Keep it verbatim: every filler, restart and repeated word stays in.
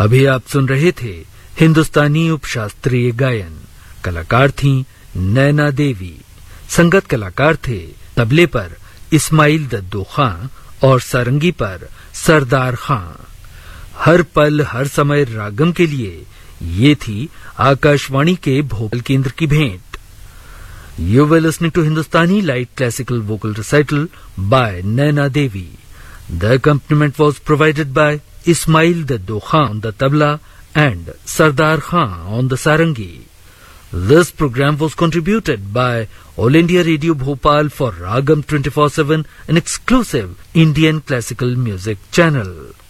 अभी आप सुन रहे थे हिंदुस्तानी उपशास्त्रीय गायन। कलाकार थीं नैना देवी। संगत कलाकार थे तबले पर इस्माइल दद्दू खां और सारंगी पर सरदार खां। हर पल हर समय रागम के लिए ये थी आकाशवाणी के भोपाल केंद्र की भेंट। You were listening to Hindustani light classical vocal recital bye Naina Devi. The accompaniment was provided by Ismail Daddo Khan on the tabla and Sardar Khan on the sarangi. This program was contributed by All India Radio Bhopal for Ragam twenty-four seven, an exclusive Indian classical music channel.